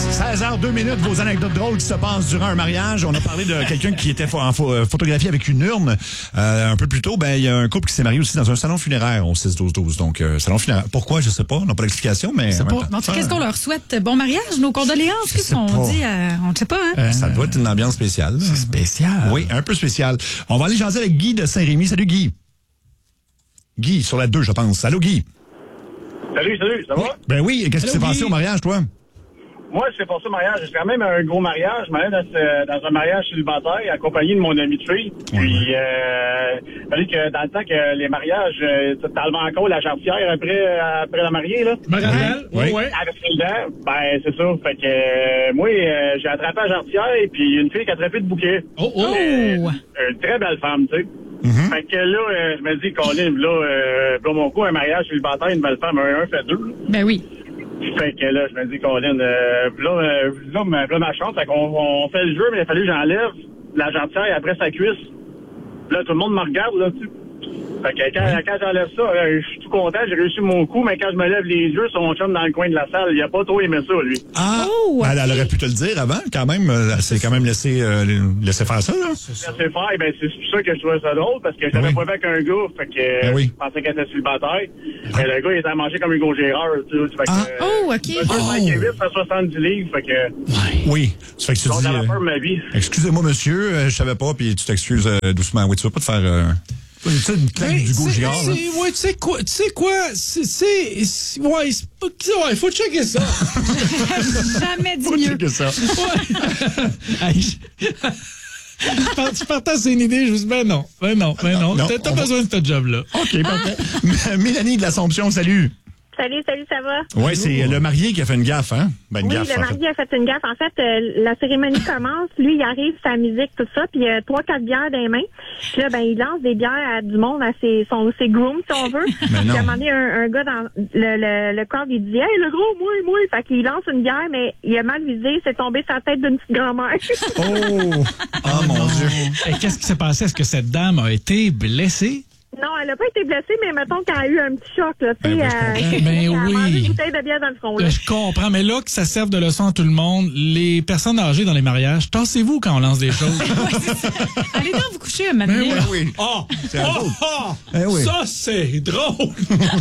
16h02, vos anecdotes drôles qui se passent durant un mariage. On a parlé de quelqu'un qui était en photographie avec une urne. Un peu plus tôt, il y a un couple qui s'est marié aussi dans un salon funéraire au 6-12-12. Donc, salon funéraire. Pourquoi, je sais pas. On n'a pas d'explication, mais... Qu'est-ce qu'on leur souhaite? Bon mariage, nos condoléances? Qu'est-ce qu'on dit? On ne sait pas, hein? Ça doit être une ambiance spéciale. C'est spécial. Oui, un peu spécial. On va aller jaser avec Guy de Saint-Rémy. Salut, Guy. Guy, sur la 2, je pense. Allô, Guy. Salut, ça va? Ben oui, et qu'est-ce qui s'est passé au mariage, toi? Moi, c'est passé au mariage. C'est quand même un gros mariage. Je m'allais dans un mariage célibataire, accompagné de mon ami de fille. Puis, il fallait que dans le temps que les mariages, t'enlevais encore la jarretière après la mariée, là. Je me rappelle? Oui. Avec le dent, c'est ça. Fait que, moi, j'ai attrapé la jarretière et puis une fille qui a attrapé de bouquet. Une très belle femme, tu sais. Mm-hmm. Fait que là, je me dis, Colin, là, mon coup, un mariage célibataire, une belle femme, un fait deux. Ben oui. Fait que là, je me dis, Colin, là, ma chance, fait qu'on fait le jeu, mais il a fallu que j'enlève la jarretière après sa cuisse. Là, tout le monde me regarde, là, tu sais. Fait que quand j'enlève ça, je suis tout content, j'ai réussi mon coup, mais quand je me lève les yeux, son chum dans le coin de la salle, il a pas trop aimé ça, lui. Ah! Elle aurait pu te le dire avant, quand même. Elle s'est quand même laissé faire ça, là. Laisser faire, c'est pour ça que je trouvais ça drôle, parce que j'avais pas vu avec un gars, fait que je pensais qu'elle était célibataire. Mais le gars, il était à manger comme Hugo Gérard, tu sais. Fait que, OK. 8 à 70 livres, fait que... Oui. Ça fait que tu dans la dis... peur de ma vie. Excusez-moi, monsieur, je savais pas, puis tu t'excuses doucement. Oui, tu vas pas te faire... une claque d'Hugo Girard. Ouais, tu sais quoi? Il faut checker ça. Jamais dit Faut mieux. checker ça. Je partais sur une idée, je me suis dit, non. T'as besoin de ce job-là. OK, parfait. Mélanie de l'Assomption, salut. Salut, ça va? Oui, c'est le marié qui a fait une gaffe, hein? Le marié a fait une gaffe. En fait, la cérémonie commence. Lui, il arrive, sa musique, tout ça, puis il a 3-4 bières dans les mains. Puis là, il lance des bières à du monde, à ses grooms, si on veut. Puis à un moment donné, un gars dans le crowd, il dit « Hey, le gros, moi! » Fait qu'il lance une bière, mais il a mal visé, c'est tombé sur la tête d'une petite grand-mère. Oh mon Dieu! Et qu'est-ce qui s'est passé? Est-ce que cette dame a été blessée? Non, elle n'a pas été blessée, mais mettons qu'elle a eu un petit choc, là, tu sais. Ben elle a mangé oui. une bouteille de bière dans le front, là. Je comprends, mais là, que ça serve de leçon à tout le monde, les personnes âgées dans les mariages, tassez-vous quand on lance des choses. Allez donc vous coucher un matin. Oui. Oui. Ça, c'est drôle.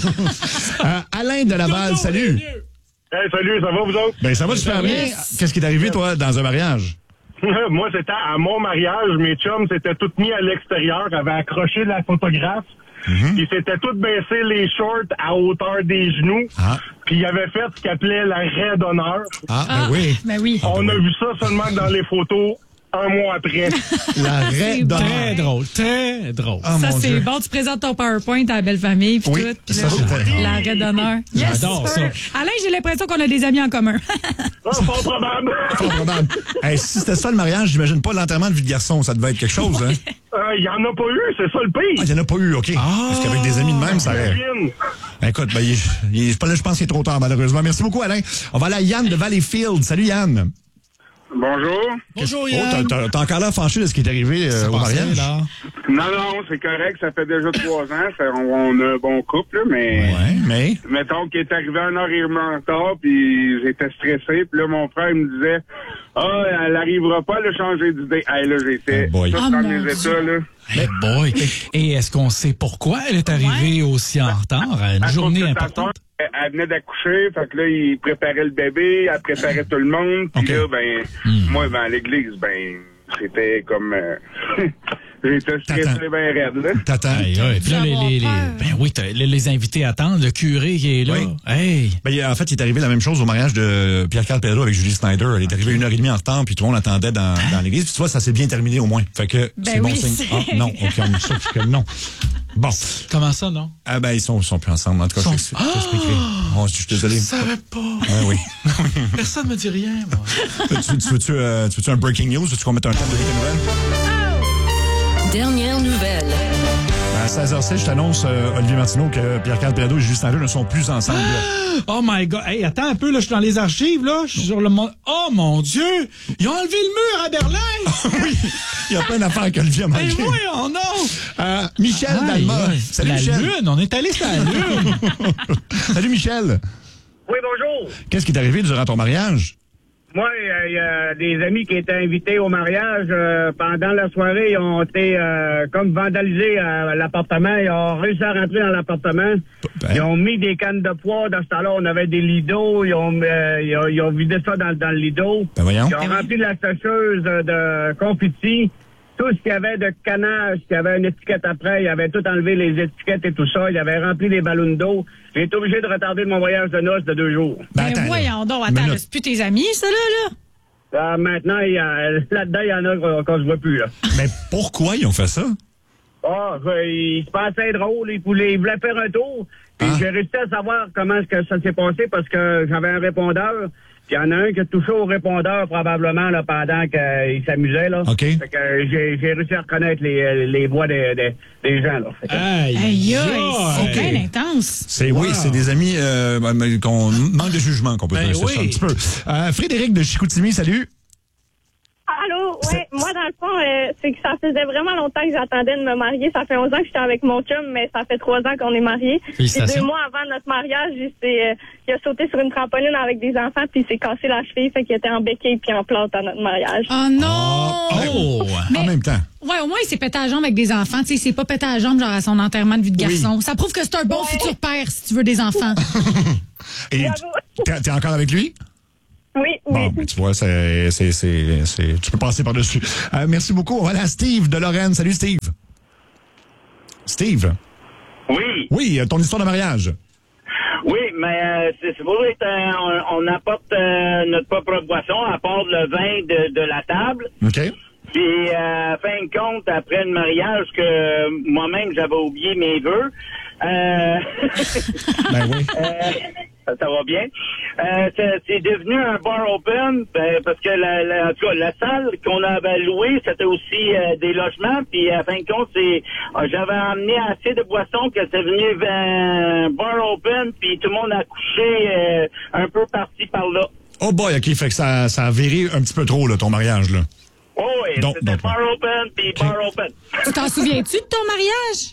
Alain de Laval, salut. Hey, salut, ça va, vous autres? Ben, ça va super bien. Qu'est-ce qui est arrivé, toi, dans un mariage? Moi, c'était à mon mariage. Mes chums s'étaient tous mis à l'extérieur, avaient accroché la photographe. Ils s'étaient tous baissés les shorts à hauteur des genoux. Puis ils avaient fait ce qu'ils appelaient la raie d'honneur. Ben oui. On a vu ça seulement dans les photos un mois après. La raie d'honneur. Très drôle, très drôle. Oh, Ça, mon c'est Dieu. bon. Tu présentes ton PowerPoint à la belle famille, puis tout. Puis ça, là, c'était- l'arrêt d'honneur. Yes, J'adore super. ça. Alain, j'ai l'impression qu'on a des amis en commun. Fort probable. Fort probable. Hey, si c'était ça le mariage, j'imagine pas l'enterrement de vie de garçon. Ça devait être quelque chose, hein? Il y en a pas eu, c'est ça le pire. Il y en a pas eu, OK. Parce qu'avec des amis de même, ça aurait... Imagine. Écoute, je pense qu'il est trop tard, malheureusement. Merci beaucoup, Alain. On va aller à Yann de Valleyfield. Salut, Yann. Bonjour. Bonjour, Yann. T'as encore l'air fâché de ce qui est arrivé au mariage? Là. Non, c'est correct. Ça fait déjà 3 ans. On a un bon couple, là, mais... Ouais, mais... Mettons qu'il est arrivé 1 heure et demie en retard, puis j'étais stressé. Puis là, mon frère me disait, elle arrivera pas à le changer d'idée. Hey, là, j'étais Oh boy. tout Oh dans mon mes Dieu. états, là. Hey boy. Et est-ce qu'on sait pourquoi elle est arrivée aussi en retard à une À journée cause que sa importante? sœur, elle venait d'accoucher, fait que là, il préparait le bébé, elle préparait tout le monde, puis OK. là, moi, à l'église, c'était comme... j'étais stressé T'attends. bien raide, là. T'attends. Puis là, les invités attendent, le curé qui est là. Oui. Hey! En fait, il est arrivé la même chose au mariage de Pierre-Carl Pellerin avec Julie Snyder. Elle est arrivée 1h30 en retard, puis tout le monde attendait dans l'église. Puis tu vois, ça s'est bien terminé au moins. Fait que c'est bon oui, signe. c'est- Non, OK, on est sûr que non. Bon. Comment ça, non? Ils sont plus ensemble. En tout cas, je t'expliquerai. Je suis désolé. Je savais pas. Oui. Personne me dit rien, moi. tu veux-tu un breaking news? Veux-tu qu'on mette un thème de nouvelles? Dernière nouvelle. À 16h06, je t'annonce, Olivier Martineau, que Pierre-Carl Pellerin et Julie Snyder ne sont plus ensemble. Oh my God. Hey, attends un peu, là, je suis dans les archives, là. Je suis sur le monde. Oh mon Dieu! Ils ont enlevé le mur à Berlin! Oui, il y a plein d'affaires qu'Olivier a Mais manqué. voyons non! Michel Dalma. Salut, la Michel. Lune, on est allé sur la Lune! Salut, Michel. Oui, bonjour. Qu'est-ce qui est arrivé durant ton mariage? Moi, il y a des amis qui étaient invités au mariage. Pendant la soirée, ils ont été comme vandalisés à l'appartement. Ils ont réussi à rentrer dans l'appartement. Ben. Ils ont mis des cannes de poids. Dans ce temps-là, on avait des lits d'eau. Ils ont vidé ça dans le lit d'eau. Ben voyons. Ils ont rempli la sécheuse de confetti. Tout ce qu'il y avait de canage, qu'il y avait une étiquette après, il avait tout enlevé les étiquettes et tout ça. Il avait rempli les ballons d'eau. J'ai été obligé de retarder mon voyage de noces de 2 jours. Ben voyons donc, attends, c'est plus tes amis, ça, là? Maintenant, là-dedans, il y en a qu'on se voit plus, là. Mais pourquoi ils ont fait ça? Il se passait drôle. Il voulait faire un tour. Puis j'ai réussi à savoir comment est-ce que ça s'est passé parce que j'avais un répondeur. Il y en a un qui a touché au répondeur probablement là, pendant qu'il s'amusait. Là. OK. Fait que j'ai réussi à reconnaître les voix des gens. Là. Aïe, c'est bien intense. Oui, c'est des amis qu'on manque de jugement, qu'on peut dire ça un petit peu. Frédéric de Chicoutimi, salut. Allô, oui. Moi, dans le fond, c'est que ça faisait vraiment longtemps que j'attendais de me marier. Ça fait 11 ans que j'étais avec mon chum, mais ça fait 3 ans qu'on est mariés. Et 2 mois avant notre mariage, il a sauté sur une trampoline avec des enfants, puis il s'est cassé la cheville, fait qu'il était en béquille puis en plante à notre mariage. Oh non! Mais, en même temps. Ouais, au moins, il s'est pété la jambe avec des enfants. Tu sais, il s'est pas pété la jambe genre à son enterrement de vie de garçon. Oui. Ça prouve que c'est un bon futur père si tu veux des enfants. Et t'es encore avec lui? Oui, bon, mais tu vois, tu peux passer par-dessus. Merci beaucoup. Voilà, Steve de Lorraine. Salut, Steve. Steve. Oui. Oui, ton histoire de mariage. Oui, mais c'est pour ça on apporte notre propre boisson, à part le vin de la table. OK. Puis, fin de compte, après le mariage, que moi-même, j'avais oublié mes vœux. Ben oui. Ça va bien. C'est devenu un bar open parce que en tout cas, la salle qu'on avait louée, c'était aussi des logements. Puis à fin de compte, j'avais amené assez de boissons que c'est devenu un bar open. Puis tout le monde a couché un peu par-ci par-là. Oh boy, OK, fait que ça a viré un petit peu trop là, ton mariage là. Oh oui, c'était bar open puis bar open. Tu t'en souviens-tu de ton mariage?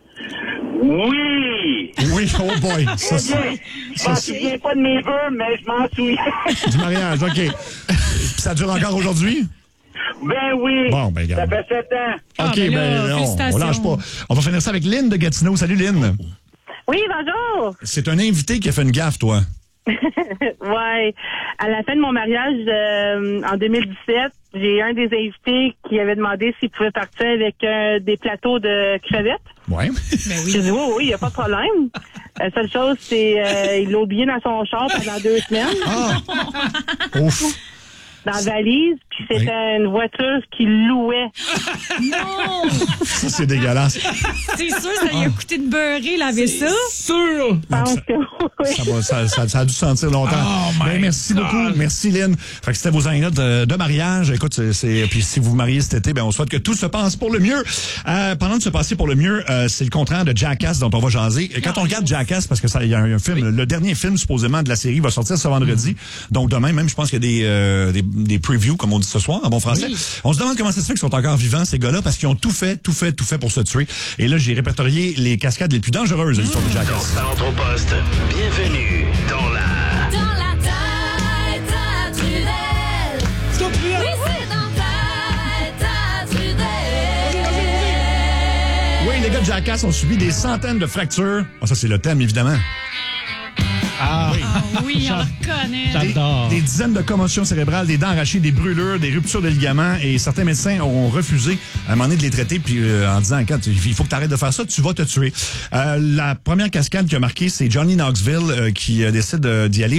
Oui! Oui, oh boy! Je m'en souviens pas de mes vœux, mais je m'en souviens. Du mariage, OK. Puis ça dure encore aujourd'hui? Ben oui! Bon, ben regarde. Ça fait 7 ans. OK, on lâche pas. On va finir ça avec Lynn de Gatineau. Salut, Lynn. Oui, bonjour! C'est un invité qui a fait une gaffe, toi. Ouais. À la fin de mon mariage, en 2017, j'ai un des invités qui avait demandé s'il pouvait partir avec des plateaux de crevettes. Ouais. Ben oui. J'ai dit oui, il n'y a pas de problème. La seule chose, c'est il l'a oublié dans son char pendant 2 semaines. Ah! Ouf! Dans la valise, puis c'était une voiture qui louait. Non! Ça, c'est dégueulasse. C'est sûr, ça lui a coûté de beurrer, laver ça. Sûr! Je pense que oui. Ça a dû sentir longtemps. Merci beaucoup. Merci, Lynn. Fait que c'était vos anecdotes de mariage. Écoute, puis si vous vous mariez cet été, ben on souhaite que tout se passe pour le mieux. Pendant de se passer pour le mieux, c'est le contraire de Jackass dont on va jaser. Quand on regarde Jackass, parce que il y a un film, le dernier film supposément de la série va sortir ce vendredi. Donc demain, même, je pense qu'il y a des previews, comme on dit ce soir, en bon français. Oui. On se demande comment ça se fait qu'ils sont encore vivants, ces gars-là, parce qu'ils ont tout fait pour se tuer. Et là, j'ai répertorié les cascades les plus dangereuses de l'histoire de Jackass. Centre-Poste, bienvenue dans la tête à Trudel. Oui, c'est dans ta tête à Trudel. Oui, les gars de Jackass ont subi des centaines de fractures. Ça, c'est le thème, évidemment. Oui, on le reconnaît. J'adore. Des dizaines de commotions cérébrales, des dents arrachées, des brûlures, des ruptures de ligaments, et certains médecins ont refusé à un moment donné de les traiter, puis en disant, quand il faut que tu arrêtes de faire ça, tu vas te tuer. La première cascade qui a marqué, c'est Johnny Knoxville qui décide d'y aller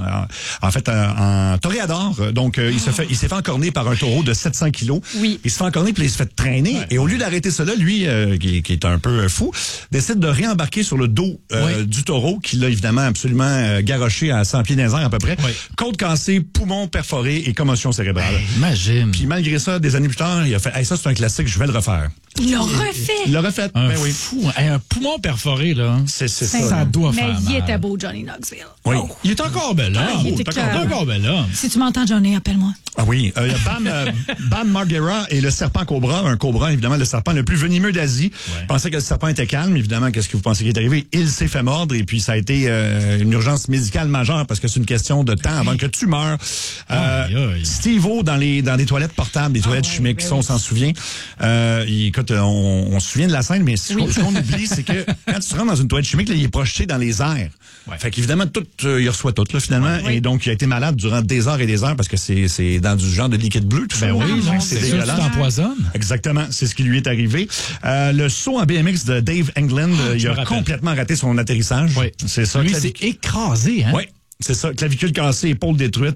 en toréador. Donc il s'est fait encorner par un taureau de 700 kilos. Oui. Il se fait encorner, puis il se fait traîner. Ouais. Et au lieu d'arrêter cela, lui, qui est un peu fou, décide de réembarquer sur le dos du taureau, qui l'a évidemment absolument garoché à 100 pieds dans les airs à peu près. Oui. Côte cassée, poumon perforé et commotion cérébrale. Imagine. Puis malgré ça, des années plus tard, il a fait ça c'est un classique, je vais le refaire. Il l'a refait. Il l'a refait. Un Ben oui. fou. Hey, un poumon perforé, là. C'est ça. Ça doit faire Mais il mal. était beau, Johnny Knoxville. Oui. Il est encore bel homme. il était Il est encore bel homme. Si tu m'entends, Johnny, appelle-moi. Ah oui, il y a Bam Margera et le serpent cobra. Un cobra, évidemment, le serpent le plus venimeux d'Asie. Ouais. Je pensais que le serpent était calme. Évidemment, qu'est-ce que vous pensez qui est arrivé? Il s'est fait mordre et puis ça a été une urgence médicale majeure parce que c'est une question de temps avant que tu meurs. Aïe, aïe. Steve-O dans les toilettes portables, des toilettes chimiques, ça, on s'en souvient. Écoute, on se souvient de la scène, mais ce qu'on oublie, c'est que quand tu rentres dans une toilette chimique, là, il est projeté dans les airs. Ouais. Fait qu'évidemment, il reçoit tout, là, finalement. Oui. Et donc, il a été malade durant des heures et des heures parce que c'est dans du genre de liquide bleu, tout ça. Ben oui, Ah, là, mon c'est Dieu. sûr que tu t'empoisonnes. Exactement, c'est ce qui lui est arrivé. Le saut en BMX de Dave England, il je me a rappelle. complètement raté son atterrissage. Oui. C'est ça. Lui, c'est écrasé, hein? Oui. C'est ça, clavicule cassée, épaule détruite.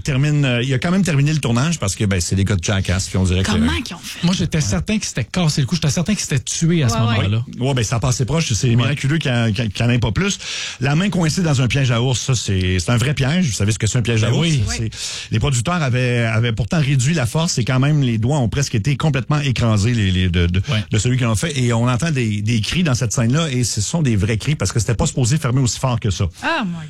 Il a quand même terminé le tournage parce que c'est des gars de Jackass, puis on dirait Comment que... qu'ils ont fait? Moi, j'étais certain qu'il s'était cassé le cou. J'étais certain qu'il s'était tué à ce moment-là. Ouais, ça passait proche. C'est miraculeux qu'il n'y en ait pas plus. La main coincée dans un piège à ours, ça, c'est un vrai piège. Vous savez ce que c'est un piège à Ben ours? oui. Les producteurs avaient pourtant réduit la force et quand même, les doigts ont presque été complètement écrasés de celui qui en fait. Et on entend des cris dans cette scène-là et ce sont des vrais cris parce que c'était pas supposé fermer aussi fort que ça. Ah, moi.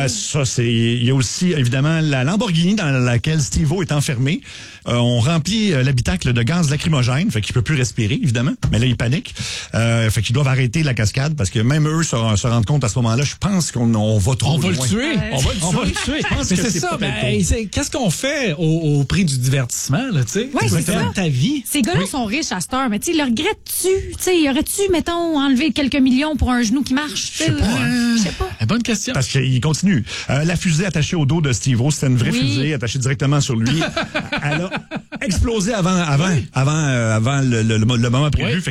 Il y a aussi, évidemment, la Lamborghini dans laquelle Steve-O est enfermé. On remplit l'habitacle de gaz lacrymogène, fait qu'il peut plus respirer, évidemment. Mais là, il panique. Fait qu'ils doivent arrêter la cascade parce que même eux se rendent compte à ce moment-là. Je pense qu'on va trop On va loin. le tuer. On va le tuer. Je pense Mais que c'est ça. peut-être Ben, trop. qu'est-ce qu'on fait au prix du divertissement, là, tu sais? Oui, c'est Exactement ça. ta vie. Ces gars-là sont riches à cette heure, mais tu sais, le regrettes-tu? Tu sais, aurais-tu, mettons, enlevé quelques millions pour un genou qui marche? Je sais pas. Je sais pas. Bonne question. Parce qu'il continue. La fusée attachée au dos de Steve-O, c'était une vraie Oui. fusée attachée directement sur lui. Elle a explosé avant le moment prévu. Oui. Fait